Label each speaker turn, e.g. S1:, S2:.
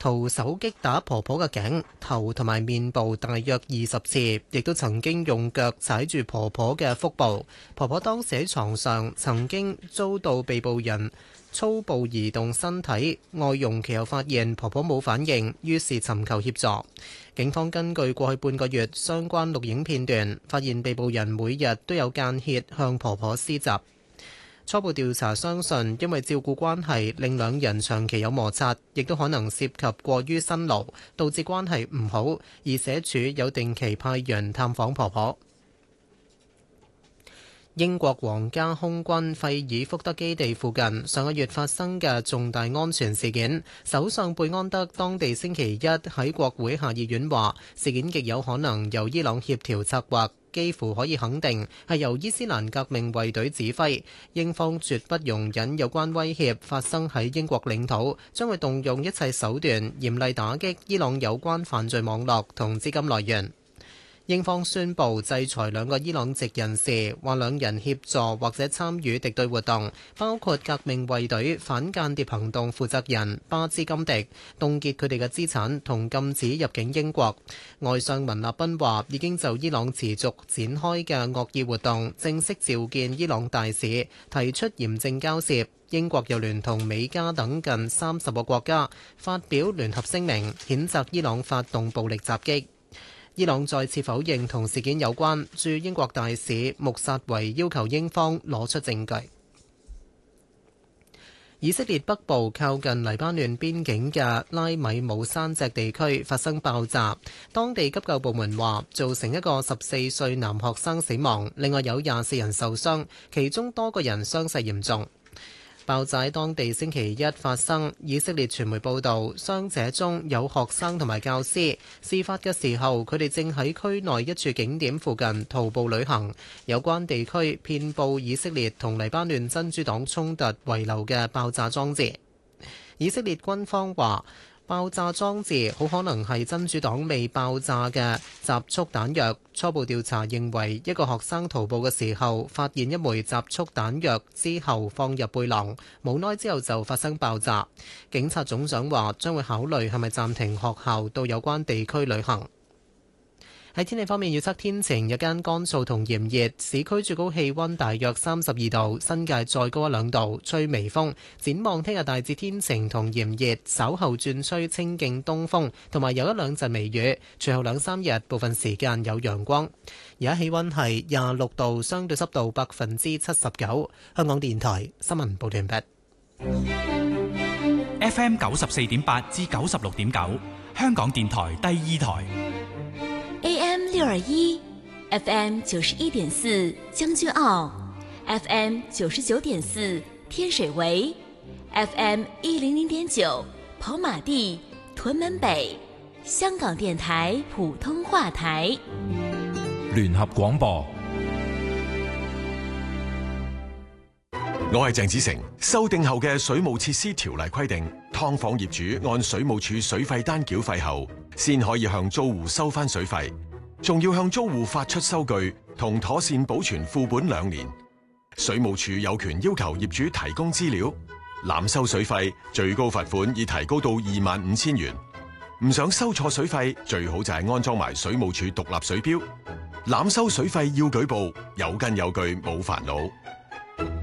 S1: 徒手擊打婆婆嘅頸、頭同埋面部大約20次，亦都曾經用腳踩住婆婆嘅腹部。婆婆當時喺床上，曾經遭到被捕人粗暴移動身體，外傭其後發現婆婆冇反應，於是尋求協助。警方根據過去半個月相關錄影片段，發現被捕人每日都有間歇向婆婆施襲。初步調查相信，因為照顧關係令兩人長期有摩擦，亦都可能涉及過於辛勞，導致關係唔好。而社署有定期派員探訪婆婆。英國皇家空軍費爾福德基地附近上個月發生嘅重大安全事件，首相貝安德當地星期一喺國會下議院話，事件極有可能由伊朗協調策劃，幾乎可以肯定係由伊斯蘭革命衛隊指揮。英方絕不容忍有關威脅發生喺英國領土，將會動用一切手段嚴厲打擊伊朗有關犯罪網絡同資金來源。英方宣布制裁兩個伊朗籍人士，話兩人協助或者參與敵對活動，包括革命衛隊反間諜行動負責人巴茲金迪，凍結佢哋嘅資產同禁止入境英國。外相文納賓話已經就伊朗持續展開嘅惡意活動正式召見伊朗大使，提出嚴正交涉。英國又聯同美加等近30個國家發表聯合聲明，譴責伊朗發動暴力襲擊。伊朗再次否認同事件有關，駐英國大使穆薩維要求英方攞出證據。以色列北部靠近黎巴嫩邊境嘅拉米姆山脊地區發生爆炸，當地急救部門話造成一個14歲男學生死亡，另外有24人受傷，其中多個人傷勢嚴重。爆炸喺當地星期一發生，以色列傳媒報道，傷者中有學生同埋教師。事發嘅時候，佢哋正喺區內一處景點附近徒步旅行。有關地區遍佈以色列同黎巴嫩真主黨衝突遺留嘅爆炸裝置。以色列軍方話，爆炸裝置好可能係真主黨未爆炸嘅集束彈藥。初步調查認為，一個學生徒步嘅時候發現一枚集束彈藥之後放入背囊，無耐之後就發生爆炸。警察總長話將會考慮係咪暫停學校到有關地區旅行。喺天氣方面，預測天晴，日間乾燥同炎熱，市區最高氣溫大約32度，新界再高1-2度，吹微風。展望聽日大致天晴同炎熱，稍後轉吹清勁東風，同埋有1-2陣微雨。隨後2-3日部分時間有陽光。而家氣溫係26度，相對濕度79%。香港電台新聞報道完畢。
S2: FM 94.8至96.9，香港電台第2台。
S3: AM 621 FM 91.4將軍澳 FM 99.4天水圍 FM 100.9跑馬地屯門北香港電台普通話台
S4: 聯合廣播。
S5: 我係鄭子誠。修訂後嘅水務設施條例規定，劏房業主按水務署水費單繳費後，先可以向租戶收返水費，仲要向租戶發出收據同妥善保存副本2年。水務署有權要求業主提供資料，濫收水費最高罰款已提高到25,000元。唔想收錯水費，最好就係安裝埋水務署獨立水錶。濫收水費要舉報，有根有據冇煩惱。